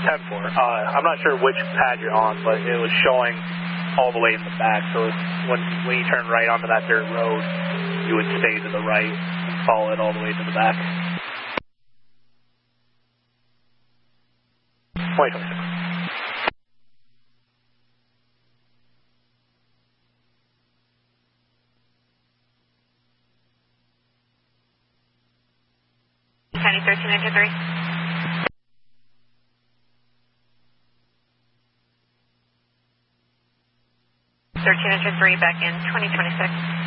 10-4. I'm not sure which pad you're on, but it was showing all the way in the back. So when you turn right onto that dirt road, you would stay to the right and follow it all the way to the back. 2026. County 13 into 3. 13 into 3 back in 2026.